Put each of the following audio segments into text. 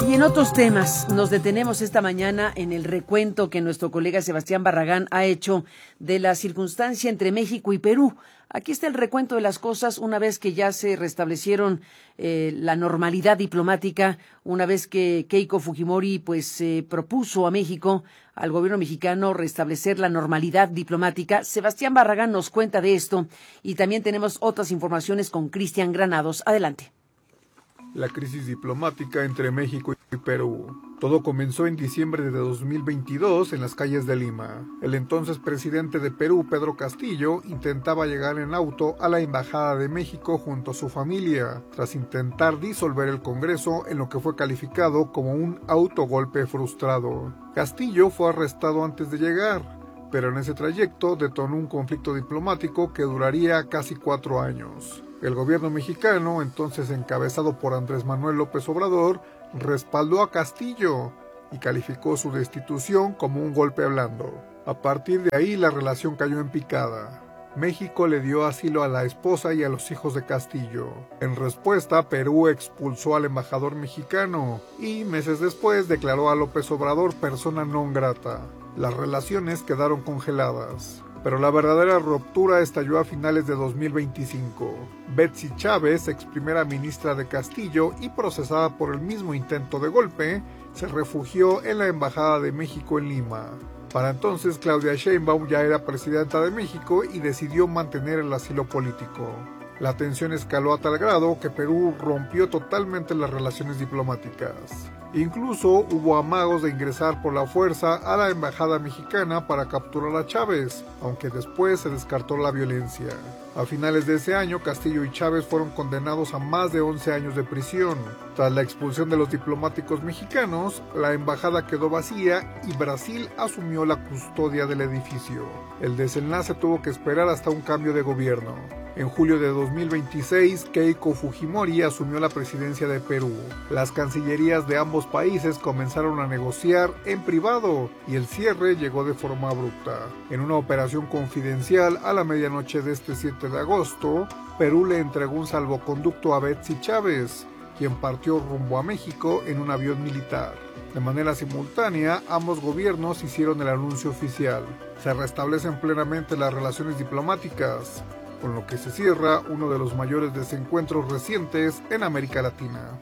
Y en otros temas, nos detenemos esta mañana en el recuento que nuestro colega Sebastián Barragán ha hecho de la circunstancia entre México y Perú. Aquí está el recuento de las cosas una vez que ya se restablecieron la normalidad diplomática, una vez que Keiko Fujimori propuso a México, al gobierno mexicano, restablecer la normalidad diplomática. Sebastián Barragán nos cuenta de esto y también tenemos otras informaciones con Cristian Granados. Adelante. La crisis diplomática entre México y Perú. Todo comenzó en diciembre de 2022 en las calles de Lima. El entonces presidente de Perú, Pedro Castillo, intentaba llegar en auto a la Embajada de México junto a su familia, tras intentar disolver el Congreso en lo que fue calificado como un autogolpe frustrado. Castillo fue arrestado antes de llegar, pero en ese trayecto detonó un conflicto diplomático que duraría casi 4 años. El gobierno mexicano, entonces encabezado por Andrés Manuel López Obrador, respaldó a Castillo y calificó su destitución como un golpe blando. A partir de ahí la relación cayó en picada. México le dio asilo a la esposa y a los hijos de Castillo. En respuesta, Perú expulsó al embajador mexicano y meses después declaró a López Obrador persona non grata. Las relaciones quedaron congeladas. Pero la verdadera ruptura estalló a finales de 2025. Betsy Chávez, ex primera ministra de Castillo y procesada por el mismo intento de golpe, se refugió en la Embajada de México en Lima. Para entonces, Claudia Sheinbaum ya era presidenta de México y decidió mantener el asilo político. La tensión escaló a tal grado que Perú rompió totalmente las relaciones diplomáticas. Incluso hubo amagos de ingresar por la fuerza a la embajada mexicana para capturar a Chávez, aunque después se descartó la violencia. A finales de ese año, Castillo y Chávez fueron condenados a más de 11 años de prisión. Tras la expulsión de los diplomáticos mexicanos, la embajada quedó vacía y Brasil asumió la custodia del edificio. El desenlace tuvo que esperar hasta un cambio de gobierno. En julio de 2026, Keiko Fujimori asumió la presidencia de Perú. Las cancillerías de ambos países comenzaron a negociar en privado y el cierre llegó de forma abrupta. En una operación confidencial a la medianoche de este 7 de agosto, Perú le entregó un salvoconducto a Betsy Chávez, quien partió rumbo a México en un avión militar. De manera simultánea, ambos gobiernos hicieron el anuncio oficial. Se restablecen plenamente las relaciones diplomáticas, con lo que se cierra uno de los mayores desencuentros recientes en América Latina.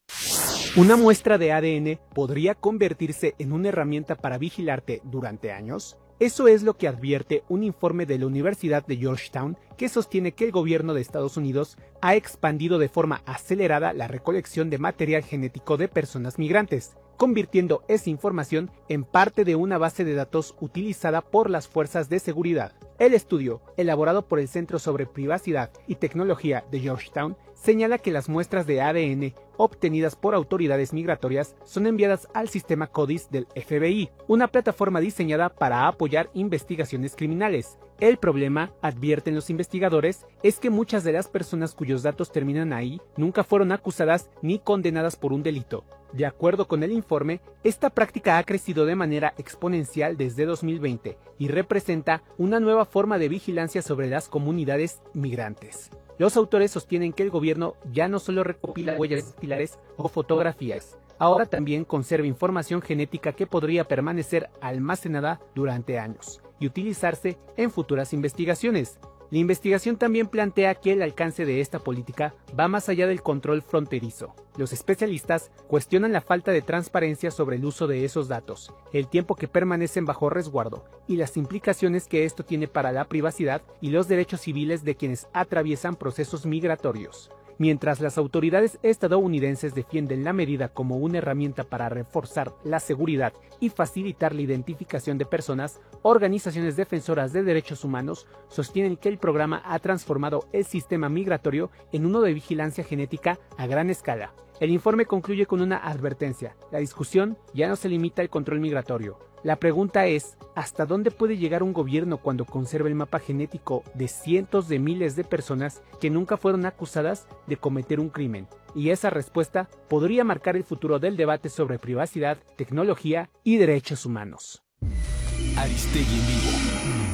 ¿Una muestra de ADN podría convertirse en una herramienta para vigilarte durante años? Eso es lo que advierte un informe de la Universidad de Georgetown que sostiene que el gobierno de Estados Unidos ha expandido de forma acelerada la recolección de material genético de personas migrantes, convirtiendo esa información en parte de una base de datos utilizada por las fuerzas de seguridad. El estudio, elaborado por el Centro sobre Privacidad y Tecnología de Georgetown, señala que las muestras de ADN obtenidas por autoridades migratorias son enviadas al sistema CODIS del FBI, una plataforma diseñada para apoyar investigaciones criminales. El problema, advierten los investigadores, es que muchas de las personas cuyos datos terminan ahí nunca fueron acusadas ni condenadas por un delito. De acuerdo con el informe, esta práctica ha crecido de manera exponencial desde 2020 y representa una nueva forma de vigilancia sobre las comunidades migrantes. Los autores sostienen que el gobierno ya no solo recopila huellas dactilares o fotografías, ahora también conserva información genética que podría permanecer almacenada durante años y utilizarse en futuras investigaciones. La investigación también plantea que el alcance de esta política va más allá del control fronterizo. Los especialistas cuestionan la falta de transparencia sobre el uso de esos datos, el tiempo que permanecen bajo resguardo y las implicaciones que esto tiene para la privacidad y los derechos civiles de quienes atraviesan procesos migratorios. Mientras las autoridades estadounidenses defienden la medida como una herramienta para reforzar la seguridad y facilitar la identificación de personas, organizaciones defensoras de derechos humanos sostienen que el programa ha transformado el sistema migratorio en uno de vigilancia genética a gran escala. El informe concluye con una advertencia: la discusión ya no se limita al control migratorio. La pregunta es, ¿hasta dónde puede llegar un gobierno cuando conserva el mapa genético de cientos de miles de personas que nunca fueron acusadas de cometer un crimen? Y esa respuesta podría marcar el futuro del debate sobre privacidad, tecnología y derechos humanos. Aristegui en vivo.